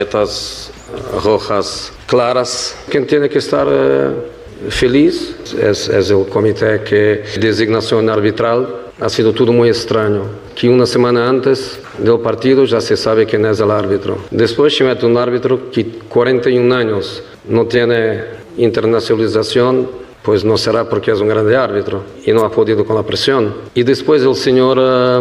Estas rojas claras, quien tiene que estar feliz es el comité que designación arbitral. Ha sido todo muy extraño, que una semana antes del partido ya se sabe quién es el árbitro. Después se mete un árbitro que 41 años no tiene internacionalización, pues no será porque es un grande árbitro y no ha podido con la presión. Y después el señor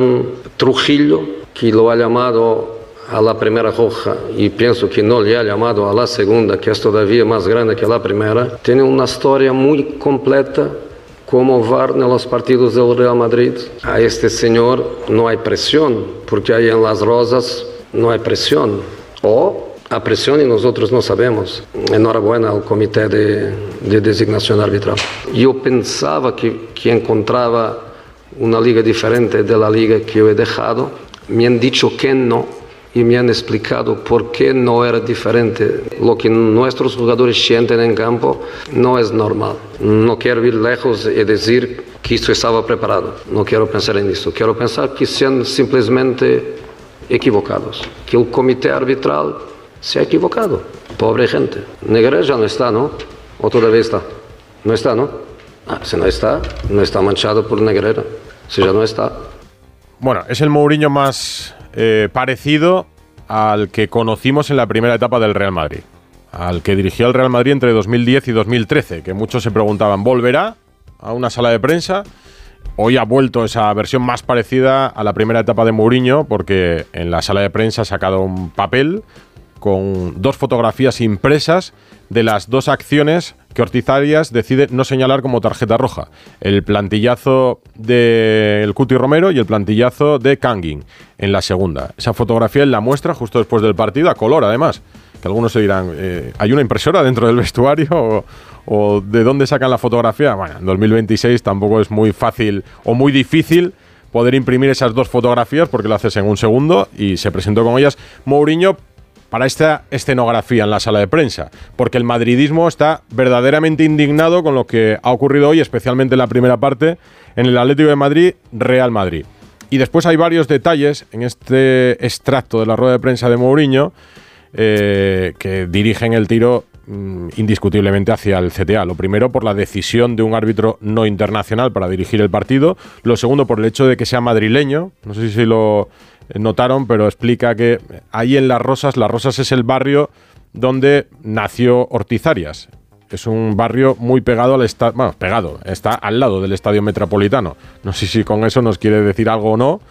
Trujillo, que lo ha llamado a la primera roja y pienso que no le ha llamado a la segunda, que es todavía más grande que la primera, tiene una historia muy completa como VAR en los partidos del Real Madrid. A este señor no hay presión, porque ahí en Las Rosas no hay presión. O a presión y nosotros no sabemos. Enhorabuena al comité de designación arbitral. Yo pensaba que encontraba una liga diferente de la liga que yo he dejado. Me han dicho que no. Y me han explicado por qué no era diferente. Lo que nuestros jugadores sienten en campo no es normal. No quiero ir lejos y decir que esto estaba preparado. No quiero pensar en esto. Quiero pensar que sean simplemente equivocados. Que el comité arbitral se ha equivocado. Pobre gente. Negreira ya no está, ¿no? ¿O todavía está? No está, ¿no? Si no está manchado por Negreira. Si ya no está. Bueno, es el Mourinho más parecido al que conocimos en la primera etapa del Real Madrid, al que dirigió el Real Madrid entre 2010 y 2013, que muchos se preguntaban, ¿volverá a una sala de prensa? Hoy ha vuelto esa versión más parecida a la primera etapa de Mourinho, porque en la sala de prensa ha sacado un papel con 2 fotografías impresas de las 2 acciones que Ortiz Arias decide no señalar como tarjeta roja. El plantillazo del Cuti Romero y el plantillazo de Kangin en la segunda. Esa fotografía él la muestra justo después del partido, a color además. Que algunos se dirán, ¿hay una impresora dentro del vestuario? ¿O de dónde sacan la fotografía? Bueno, en 2026 tampoco es muy fácil o muy difícil poder imprimir esas 2 fotografías porque lo haces en un segundo y se presentó con ellas Mourinho para esta escenografía en la sala de prensa, porque el madridismo está verdaderamente indignado con lo que ha ocurrido hoy, especialmente en la primera parte, en el Atlético de Madrid, Real Madrid. Y después hay varios detalles en este extracto de la rueda de prensa de Mourinho que dirigen el tiro indiscutiblemente hacia el CTA. Lo primero, por la decisión de un árbitro no internacional para dirigir el partido. Lo segundo, por el hecho de que sea madrileño. No sé si lo notaron, pero explica que ahí en Las Rosas es el barrio donde nació Ortiz Arias. Es un barrio muy pegado al estadio, bueno, pegado, está al lado del Estadio Metropolitano. No sé si con eso nos quiere decir algo o no,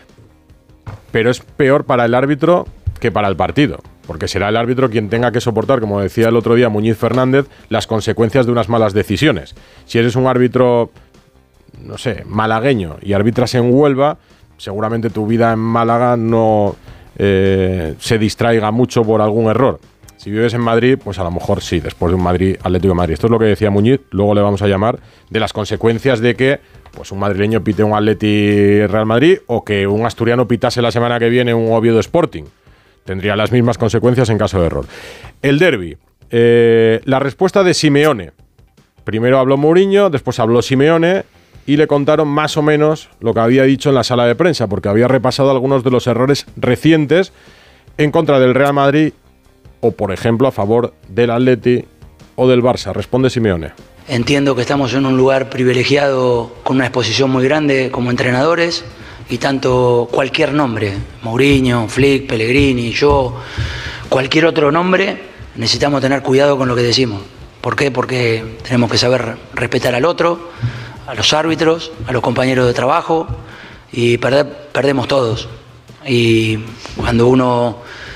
pero es peor para el árbitro que para el partido, porque será el árbitro quien tenga que soportar, como decía el otro día Muñiz Fernández, las consecuencias de unas malas decisiones. Si eres un árbitro, no sé, malagueño y arbitras en Huelva, seguramente tu vida en Málaga no se distraiga mucho por algún error. Si vives en Madrid, pues a lo mejor sí, después de un Atlético de Madrid. Esto es lo que decía Muñiz, luego le vamos a llamar, de las consecuencias de que pues un madrileño pite un Atleti Real Madrid o que un asturiano pitase la semana que viene un Oviedo Sporting. Tendría las mismas consecuencias en caso de error. El derbi, la respuesta de Simeone. Primero habló Mourinho, después habló Simeone y le contaron más o menos lo que había dicho en la sala de prensa, porque había repasado algunos de los errores recientes en contra del Real Madrid o, por ejemplo, a favor del Atleti o del Barça. Responde Simeone. Entiendo que estamos en un lugar privilegiado con una exposición muy grande como entrenadores y tanto cualquier nombre, Mourinho, Flick, Pellegrini, yo, cualquier otro nombre, necesitamos tener cuidado con lo que decimos. ¿Por qué? Porque tenemos que saber respetar al otro, a los árbitros, a los compañeros de trabajo y perdemos todos. Y cuando uno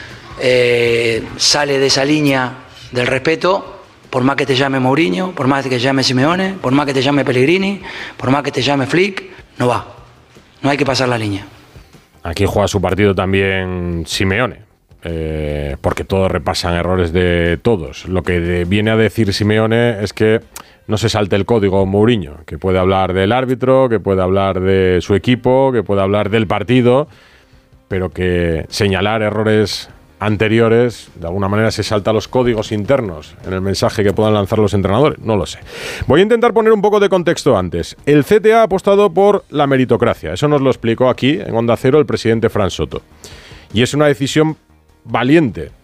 sale de esa línea del respeto, por más que te llame Mourinho, por más que te llame Simeone, por más que te llame Pellegrini, por más que te llame Flick, no va. No hay que pasar la línea. Aquí juega su partido también Simeone, porque todos repasan errores de todos. Lo que viene a decir Simeone es que no se salte el código Mourinho, que puede hablar del árbitro, que puede hablar de su equipo, que puede hablar del partido, pero que señalar errores anteriores, de alguna manera se salta los códigos internos en el mensaje que puedan lanzar los entrenadores. No lo sé. Voy a intentar poner un poco de contexto antes. El CTA ha apostado por la meritocracia. Eso nos lo explicó aquí, en Onda Cero, el presidente Fran Soto. Y es una decisión valiente,